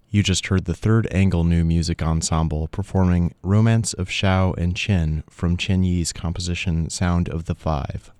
You just heard the Third Angle New Music Ensemble performing Romance of Shao and Chen from Chen Yi's composition Sound of the Five.